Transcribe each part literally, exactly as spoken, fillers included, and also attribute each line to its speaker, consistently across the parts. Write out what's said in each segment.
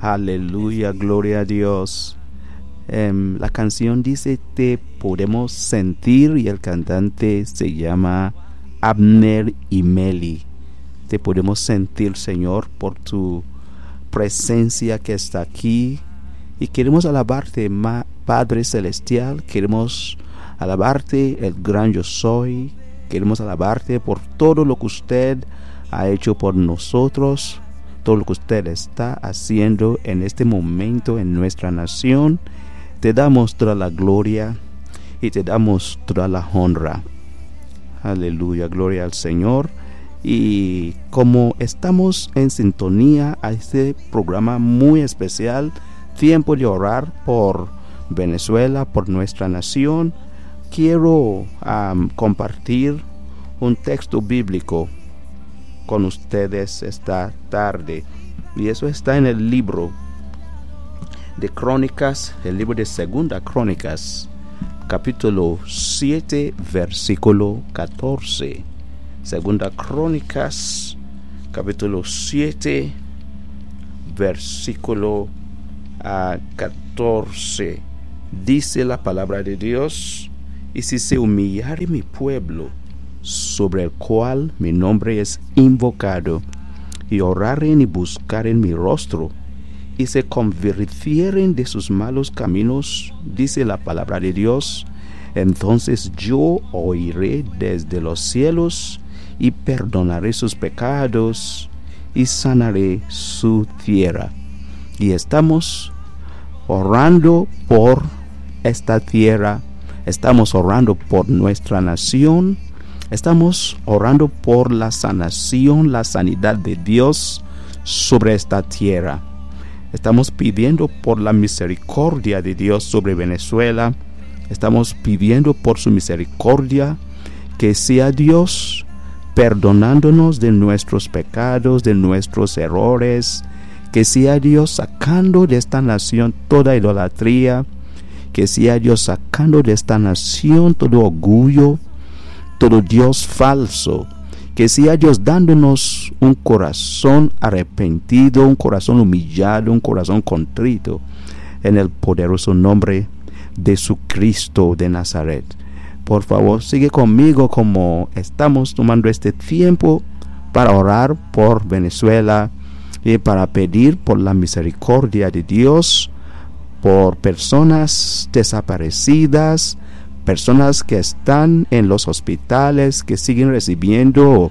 Speaker 1: Aleluya, gloria a Dios. Um, la canción dice te podemos sentir y el cantante se llama Abner y Meli. Te podemos sentir, Señor, por tu presencia que está aquí, y queremos alabarte, ma, Padre Celestial. Queremos alabarte, el gran yo soy. Queremos alabarte por todo lo que usted ha hecho por nosotros, todo lo que usted está haciendo en este momento en nuestra nación. Te damos toda la gloria y te damos toda la honra. Aleluya, gloria al Señor. Y como estamos en sintonía a este programa muy especial, tiempo de orar por Venezuela, por nuestra nación, quiero um, compartir un texto bíblico con ustedes esta tarde, y eso está en el libro de Crónicas, el libro de Segunda Crónicas, capítulo siete, versículo catorce. Segunda Crónicas, capítulo siete, versículo uh, catorce. Dice la palabra de Dios: y si se humillare mi pueblo, sobre el cual mi nombre es invocado, y oraren y buscaren mi rostro, y se convirtieren de sus malos caminos, dice la palabra de Dios, entonces yo oiré desde los cielos, y perdonaré sus pecados, y sanaré su tierra. Y estamos orando por esta tierra, estamos orando por nuestra nación, estamos orando por la sanación, la sanidad de Dios sobre esta tierra. Estamos pidiendo por la misericordia de Dios sobre Venezuela. Estamos pidiendo por su misericordia, que sea Dios perdonándonos de nuestros pecados, de nuestros errores, que sea Dios sacando de esta nación toda idolatría, que sea Dios sacando de esta nación todo orgullo, todo Dios falso, que sea Dios dándonos un corazón arrepentido, un corazón humillado, un corazón contrito, en el poderoso nombre de su Cristo de Nazaret. Por favor, sigue conmigo como estamos tomando este tiempo para orar por Venezuela y para pedir por la misericordia de Dios, por personas desaparecidas, personas que están en los hospitales, que siguen recibiendo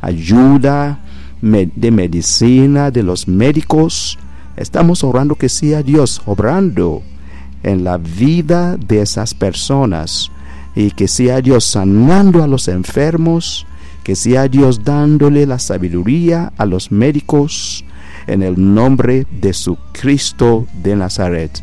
Speaker 1: ayuda de medicina de los médicos. Estamos orando que sea Dios obrando en la vida de esas personas, y que sea Dios sanando a los enfermos, que sea Dios dándole la sabiduría a los médicos, en el nombre de su Cristo de Nazaret.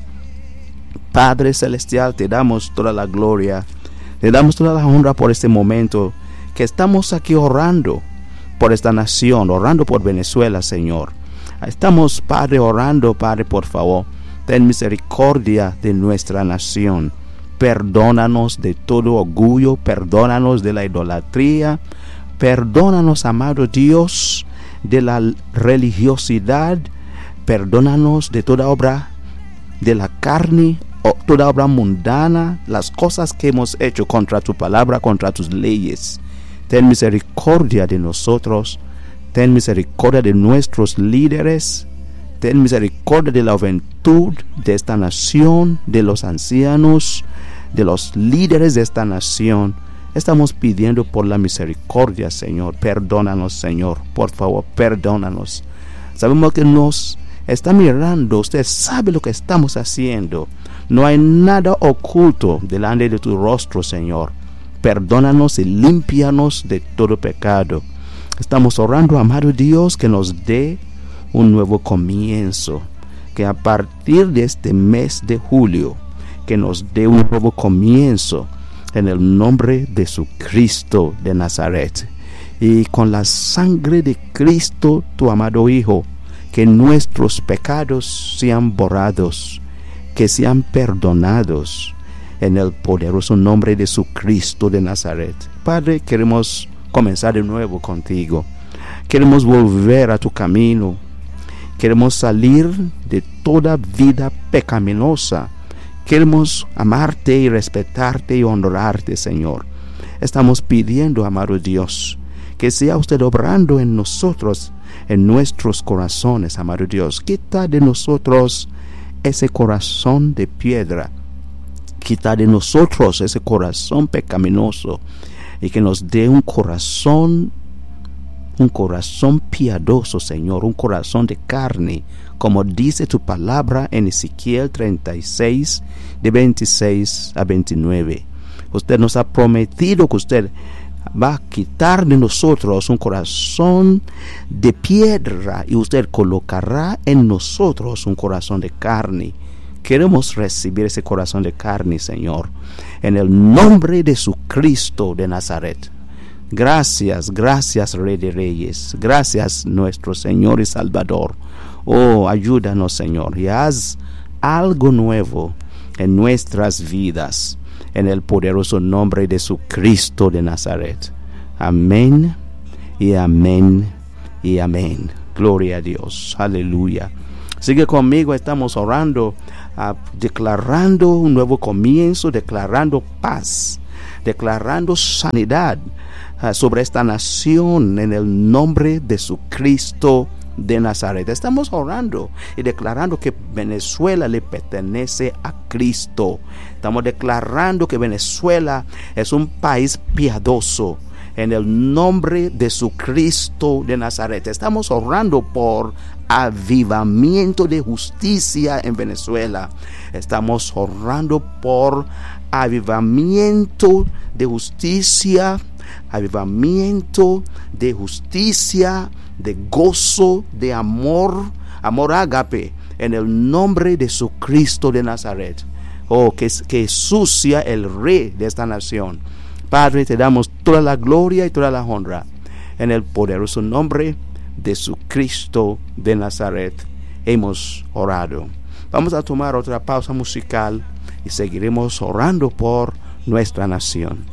Speaker 1: Padre Celestial, te damos toda la gloria, te damos toda la honra por este momento que estamos aquí orando por esta nación, orando por Venezuela, Señor. Estamos, Padre, orando, Padre, por favor, ten misericordia de nuestra nación. Perdónanos de todo orgullo, perdónanos de la idolatría, perdónanos, amado Dios, de la religiosidad, perdónanos de toda obra de la carne, o toda obra mundana, las cosas que hemos hecho contra tu palabra, contra tus leyes. Ten misericordia de nosotros, ten misericordia de nuestros líderes, ten misericordia de la juventud de esta nación, de los ancianos, de los líderes de esta nación. Estamos pidiendo por la misericordia, Señor. Perdónanos, Señor, por favor, perdónanos. Sabemos que nos está mirando, usted sabe lo que estamos haciendo. No hay nada oculto delante de tu rostro, Señor. Perdónanos y límpianos de todo pecado. Estamos orando, amado Dios, que nos dé un nuevo comienzo, que a partir de este mes de julio, que nos dé un nuevo comienzo en el nombre de su Cristo de Nazaret, y con la sangre de Cristo, tu amado Hijo, que nuestros pecados sean borrados, que sean perdonados, en el poderoso nombre de su Cristo de Nazaret. Padre, queremos comenzar de nuevo contigo, queremos volver a tu camino, Queremos salir de toda vida pecaminosa. Queremos amarte y respetarte y honrarte, Señor. Estamos pidiendo, amado Dios, que sea usted obrando en nosotros, en nuestros corazones, amado Dios. Quita de nosotros ese corazón de piedra. Quita de nosotros ese corazón pecaminoso y que nos dé un corazón, un corazón piadoso, Señor, un corazón de carne, como dice tu palabra en Ezequiel treinta y seis, de veintiséis a veintinueve. Usted nos ha prometido que usted va a quitar de nosotros un corazón de piedra y usted colocará en nosotros un corazón de carne. Queremos recibir ese corazón de carne, Señor, en el nombre de Jesucristo de Nazaret. Gracias, gracias, Rey de Reyes. Gracias, nuestro Señor y Salvador. Oh, ayúdanos, Señor, y haz algo nuevo en nuestras vidas, en el poderoso nombre de Jesucristo de Nazaret. Amén y amén y amén. Gloria a Dios. Aleluya. Sigue conmigo, estamos orando, uh, declarando un nuevo comienzo, declarando paz, declarando sanidad uh, sobre esta nación en el nombre de Jesucristo de Nazaret. Estamos orando y declarando que Venezuela le pertenece a Cristo. Estamos declarando que Venezuela es un país piadoso en el nombre de Jesucristo de Nazaret. Estamos orando por avivamiento de justicia en Venezuela. Estamos orando por avivamiento de justicia, avivamiento de justicia, de gozo, de amor, amor ágape, en el nombre de Jesucristo de Nazaret. Oh, que, que Jesús sea el Rey de esta nación. Padre, te damos toda la gloria y toda la honra en el poderoso nombre de Jesucristo de Nazaret. Hemos orado. Vamos a tomar otra pausa musical y seguiremos orando por nuestra nación.